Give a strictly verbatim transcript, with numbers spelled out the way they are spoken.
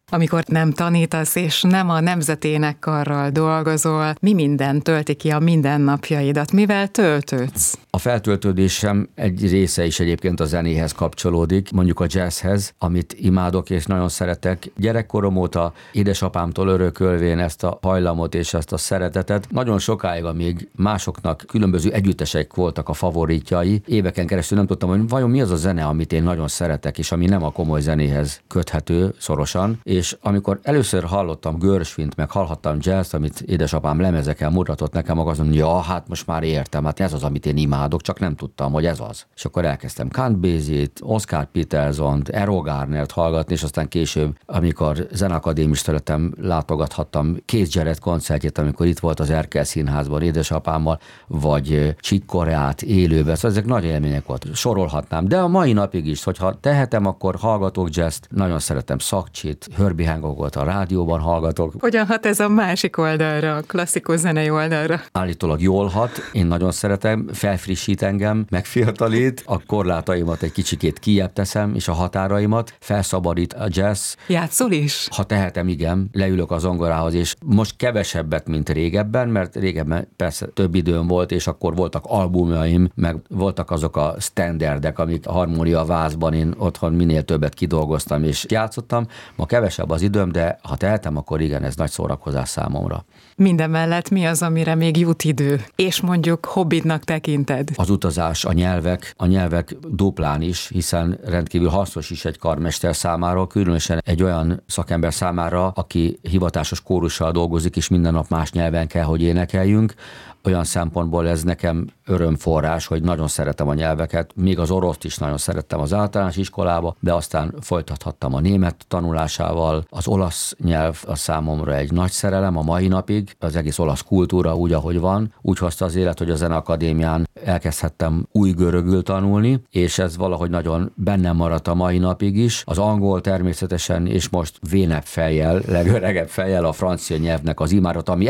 Amikor nem tanítasz, és nem a nemzeti énekkarral dolgozol, mi minden tölti ki a mindennapjaidat? Mivel töltődsz? A feltöltődésem egy része is egyébként a zenéhez kapcsolódik, mondjuk a jazzhez, amit imádok és nagyon szeretek. Gyerekkorom óta édesapámtól örökölvén ezt a hajlamot és ezt a szeretetet. Nagyon sokáig, amíg másoknak különböző együttesek voltak a favoritjai, éveken keresztül nem tudtam, hogy vajon mi az a zene, amit én nagyon szeretek, és ami nem a komoly zenéhez köthető szorosan. És amikor először hallottam Gershwint, meg hallhattam jazzt, amit édesapám lemezeken mutatott nekem, akkor azt mondom, ja, hát most már értem, hát ez az, amit én imádok, csak nem tudtam, hogy ez az. És akkor elkezdtem Count Basie-t, Oscar Petersont, Errol Garnert hallgatni, és aztán később, amikor zeneakadémista területen látogathattam Keith Jarrett koncertjét, amikor itt volt az Erkel Színházban édesapámmal, vagy Chick Coreát élőben, szóval ezek nagy élmények voltak. Sorolhatnám, de a mai napig is, hogyha tehetem, akkor hallgatok jazzt, nagyon szeretem Szakcsit, Herbie Hancockot a rádióban hallgatok. Hogyan hat ez a másik oldalra, a klasszikus zenei oldalra? Állítólag jól hat, én nagyon szeretem, felfrissít engem, megfiatalít, a korlátaimat egy kicsikét kijebb teszem, és a határaimat felszabadít a jazz. Játszol is? Ha tehetem, igen, leülök az zongorához, és most kevesebbet, mint régebben, mert régebben persze több időm volt, és akkor voltak albumjaim, meg voltak azok a standardek, amik a harmónia vázban én otthon minél többet kidolgoztam és játszottam. Ma kevesebb az időm, de ha tehetem, akkor igen, ez nagy szórakozás számomra. Mindemellett mi az, amire még jut idő, és mondjuk hobbidnak tekinted? Az utazás, a nyelvek, a nyelvek duplán is, hiszen rendkívül hasznos is egy karmester számára, különösen egy olyan szakember számára, aki hivatásos kórussal dolgozik, és minden nap más nyelven kell, hogy énekeljünk. Olyan szempontból ez nekem örömforrás, hogy nagyon szeretem a nyelveket, még az oroszt is nagyon szerettem az általános iskolába, de aztán folytathattam a német tanulásával. Az olasz nyelv a számomra egy nagy szerelem a mai napig, az egész olasz kultúra úgy, ahogy van. Úgy hozta az élet, hogy a Zeneakadémián elkezdhettem új görögül tanulni, és ez valahogy nagyon bennem maradt a mai napig is. Az angol természetesen, és most vénebb fejjel, legöregebb fejjel a francia nyelvnek az imádat, ami